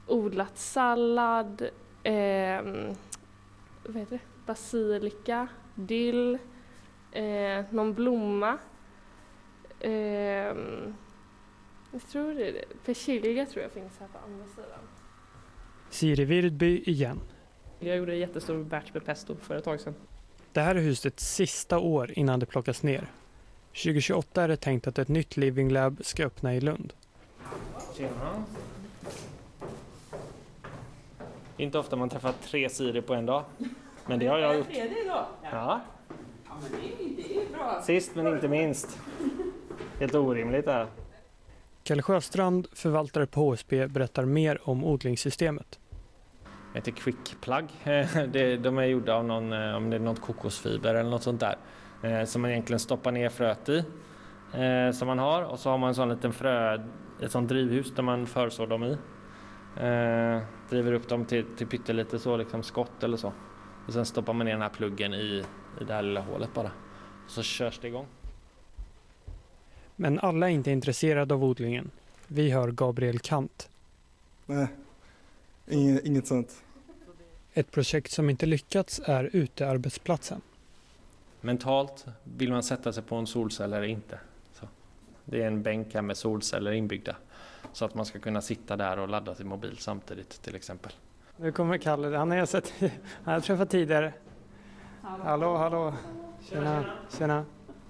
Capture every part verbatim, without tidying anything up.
odlat sallad, eh, vad heter det? Basilika, dill, eh, någon blomma. Eh, jag tror det är det. Persilja tror jag finns här på andra sidan. Siri Virdby igen. Jag gjorde en jättestor batch med pesto för ett tag sedan. Det här är husets sista år innan det plockas ner. tjugo tjugoåtta är det tänkt att ett nytt Living Lab ska öppna i Lund. Tjena. Inte ofta man träffar tre Siri på en dag. Men det har jag gjort. Tredje idag? Ja. Ja, men det är, det är bra. Sist men inte minst. Helt orimligt här. Kalle Sjöstrand, förvaltare på H S B, berättar mer om odlingssystemet. Det heter Quick Plug. De är gjorda av någon, om det är något kokosfiber eller något sånt där. Som man egentligen stoppar ner fröet i. Som man har. Och så har man en sån liten frö, ett sånt drivhus där man försår dem i. Driver upp dem till, till pyttelite så liksom skott eller så. Och sen stoppar man ner den här pluggen i, i det här lilla hålet bara. Och så körs det igång. Men alla är inte intresserade av odlingen. Vi hör Gabriel Kant. Nej, inget, inget sånt. Ett projekt som inte lyckats är utearbetsplatsen. Mentalt vill man sätta sig på en solcell eller inte. Så. Det är en bänk här med solceller inbyggda. Så att man ska kunna sitta där och ladda sin mobil samtidigt till exempel. Nu kommer Kalle, han har jag sett, han har träffat tidigare. Hallå, hallå. hallå. Tjena, tjena.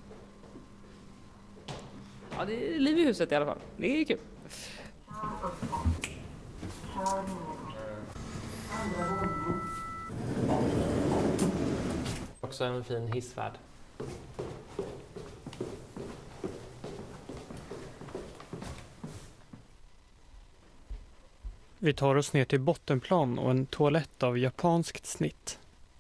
Ja, det är liv i huset i alla fall. Det är kul. Också en fin hissvärd. Vi tar oss ner till bottenplan och en toalett av japanskt snitt.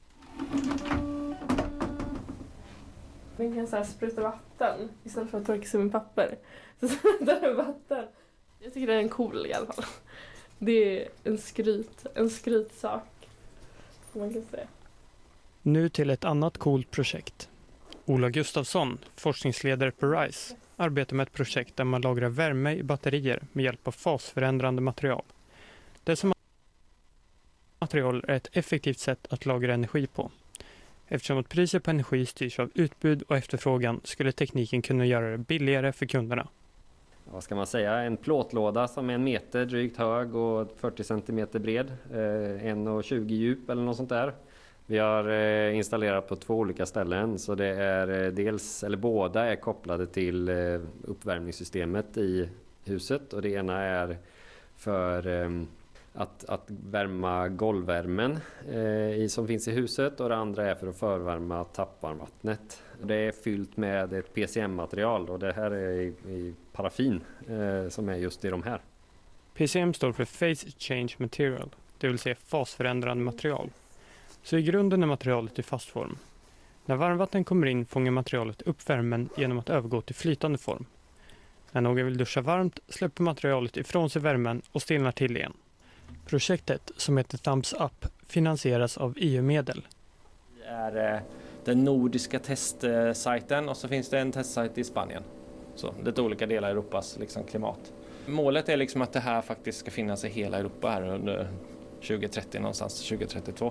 Man kan så här spruta vatten istället för att torka sig med papper. Så sprutar den vatten. Jag tycker det är en cool i alla fall. Det är en skryt, en skrytsak. Man kan säga. Nu till ett annat coolt projekt. Ola Gustafsson, forskningsledare på RISE, arbetar med ett projekt där man lagrar värme i batterier med hjälp av fasförändrande material. Dessa material är ett effektivt sätt att lagra energi på. Eftersom att priset på energi styrs av utbud och efterfrågan skulle tekniken kunna göra det billigare för kunderna. Vad ska man säga? En plåtlåda som är en meter drygt hög och fyrtio centimeter bred. Eh, en komma tjugo djup eller något sånt där. Vi har eh, installerat på två olika ställen. Så det är eh, dels, eller båda är kopplade till eh, uppvärmningssystemet i huset. Och det ena är för eh, att, att värma golvvärmen eh, i, som finns i huset. Och det andra är för att förvärma tappvarmvattnet. Det är fyllt med ett P C M-material och det här är i, i paraffin eh, som är just i de här. P C M står för Phase Change Material, det vill säga fasförändrande material. Så i grunden är materialet i fast form. När varmvatten kommer in fångar materialet upp värmen genom att övergå till flytande form. När någon vill duscha varmt släpper materialet ifrån sig värmen och stelnar till igen. Projektet, som heter Thumbs Up, finansieras av E U-medel. Det är den nordiska testsajten och så finns det en testsajt i Spanien. Så lite olika delar av Europas liksom, klimat. Målet är liksom att det här faktiskt ska finnas i hela Europa här under tjugo trettio, någonstans tjugo trettiotvå.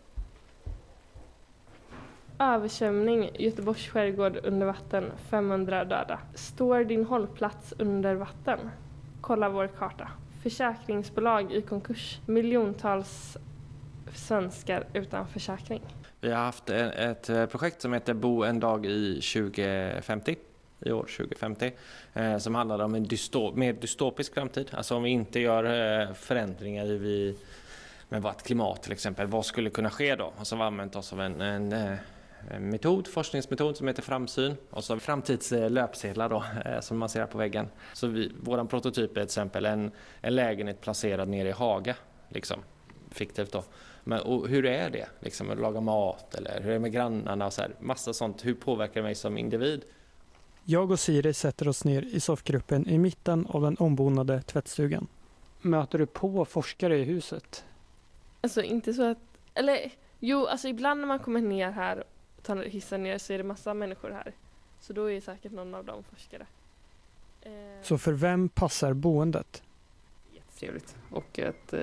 Översvämning, Göteborgs skärgård under vatten, femhundra döda. Står din hållplats under vatten? Kolla vår karta. Försäkringsbolag i konkurs. Miljontals svenskar utan försäkring. Vi har haft ett projekt som heter Bo en dag i tjugo femtio. I år tjugo femtio. Eh, som handlar om en dystop, mer dystopisk framtid. Alltså om vi inte gör eh, förändringar i vi, med vårt klimat till exempel. Vad skulle kunna ske då? Och så har vi använt oss av en, en, en metod, forskningsmetod som heter Framsyn. Och så framtidslöpsedlar då, eh, som man ser här på väggen. Så vi, våran prototyp är till exempel en, en lägenhet placerad nere i Haga. Liksom, fiktivt då. Men och hur är det? Liksom att laga mat eller hur är det med grannarna och så här. Massa sånt. Hur påverkar det mig som individ? Jag och Siri sätter oss ner i soffgruppen i mitten av den ombonade tvättstugan. Möter du på forskare i huset? Alltså inte så att... Eller jo, alltså ibland när man kommer ner här och tar hissen ner så är det massa människor här. Så då är säkert någon av dem forskare. Eh... Så för vem passar boendet? Jättetrevligt. Och ett